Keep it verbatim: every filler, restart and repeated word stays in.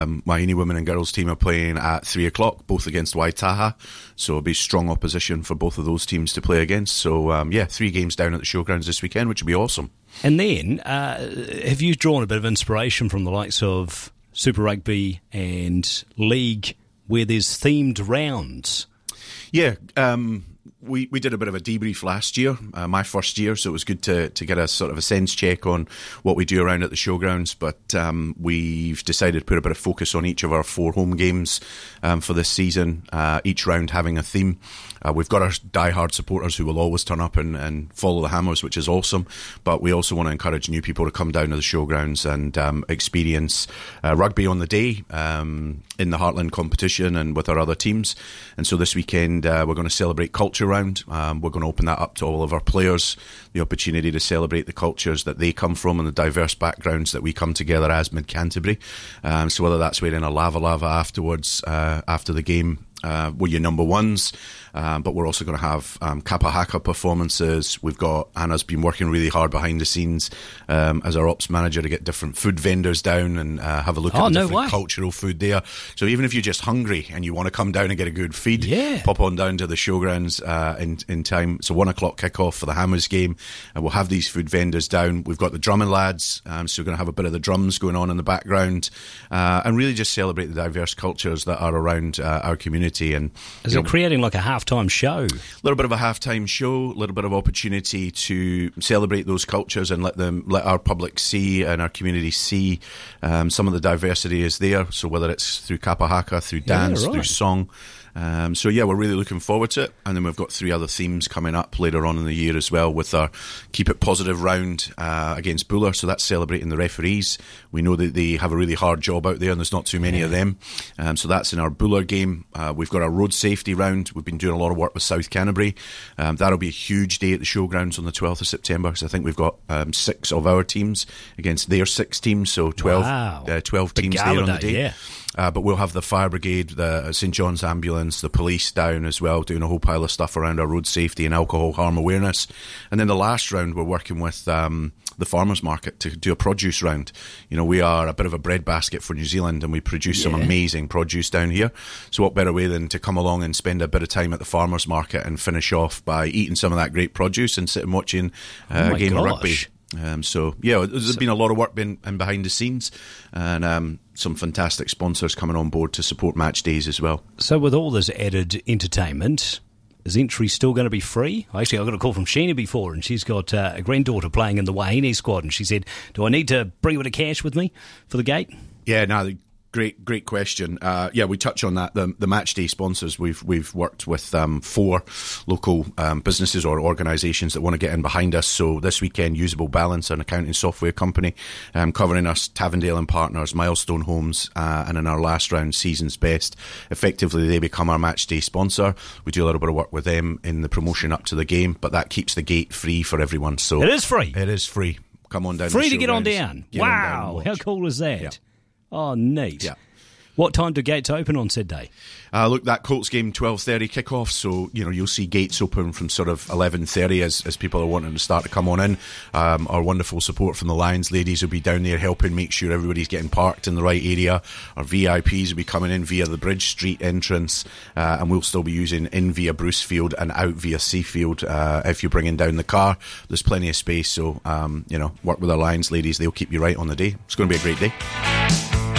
Um, Wahine women and girls team are playing at three o'clock, both against Waitaha. So it'll be strong opposition for both of those teams to play against. So, um, yeah, three games down at the Showgrounds this weekend, which will be awesome. And then, uh, have you drawn a bit of inspiration from the likes of Super Rugby and League, where there's themed rounds? Yeah, um... We we did a bit of a debrief last year, uh, my first year, so it was good to, to get a sort of a sense check on what we do around at the Showgrounds. But um, we've decided to put a bit of focus on each of our four home games um, for this season, uh, each round having a theme. Uh, we've got our die-hard supporters who will always turn up and, and follow the Hammers, which is awesome. But we also want to encourage new people to come down to the Showgrounds and um, experience uh, rugby on the day um, in the Heartland competition and with our other teams. And so this weekend uh, we're going to celebrate culture round. Um, we're going to open that up to all of our players, the opportunity to celebrate the cultures that they come from and the diverse backgrounds that we come together as Mid Canterbury. Um, so whether that's wearing a lava lava afterwards, uh, after the game, Uh, we're your number ones, um, but we're also going to have um, Kapa Haka performances. We've got Anna's been working really hard behind the scenes um, as our ops manager to get different food vendors down and uh, have a look oh, at the no different way. cultural food there. So even if you're just hungry and you want to come down and get a good feed, yeah. pop on down to the Showgrounds uh, in, in time. It's a one o'clock kickoff for the Hammers game, and we'll have these food vendors down. We've got the drumming lads, um, so we're going to have a bit of the drums going on in the background uh, and really just celebrate the diverse cultures that are around uh, our community. And is it know, creating like a halftime show? A little bit of a halftime show, a little bit of opportunity to celebrate those cultures and let them, let our public see and our community see um, some of the diversity is there. So whether it's through Kapa Haka, through dance, yeah, right. through song. Um, so yeah, we're really looking forward to it. And then we've got three other themes coming up later on in the year as well, with our Keep It Positive round uh, against Buller. So that's celebrating the referees. We know that they have a really hard job out there and there's not too many yeah. of them. Um, so that's in our Buller game. Uh, we've got our road safety round. We've been doing a lot of work with South Canterbury. Um, that'll be a huge day at the Showgrounds on the twelfth of September, because I think we've got um, six of our teams against their six teams, so twelve, wow. uh, twelve Big teams there on the day. Yeah. Uh, but we'll have the fire brigade, the St John's ambulance, the police down as well, doing a whole pile of stuff around our road safety and alcohol harm awareness. And then the last round, we're working with um, the farmers market to do a produce round. You know, we are a bit of a breadbasket for New Zealand, and we produce yeah. some amazing produce down here. So what better way than to come along and spend a bit of time at the farmers market and finish off by eating some of that great produce and sitting watching uh, oh a game gosh. of rugby. Um, so yeah, there's so, been a lot of work been in behind the scenes, and um, some fantastic sponsors coming on board to support match days as well. So with all this added entertainment, is entry still going to be free? Actually, I got a call from Sheena before, and she's got uh, a granddaughter playing in the Wahine squad, and she said, "Do I need to bring a bit of cash with me for the gate?" Yeah, no. The- Great, great question. Uh, yeah, we touch on that. The, the match day sponsors, we've we've worked with um, four local um, businesses or organisations that want to get in behind us. So this weekend, Usable Balance, an accounting software company, um, covering us, Tavendale and Partners, Milestone Homes, uh, and in our last round, Seasons Best. Effectively, they become our match day sponsor. We do a little bit of work with them in the promotion up to the game, but that keeps the gate free for everyone. So it is free. It is free. Come on down. Free to, to get on down. Get wow, on down how cool is that? Yeah. Oh, neat. Yeah. What time do gates open on said day? Uh, look, that Colts game, twelve thirty kickoff, so you know you'll see gates open from sort of eleven thirty as, as people are wanting to start to come on in. Um, our wonderful support from the Lions ladies will be down there helping make sure everybody's getting parked in the right area. Our V I Ps will be coming in via the Bridge Street entrance, uh, and we'll still be using in via Brucefield and out via Seafield. Uh, if you're bringing down the car, there's plenty of space, so um, you know, work with our Lions ladies, they'll keep you right on the day. It's going to be a great day.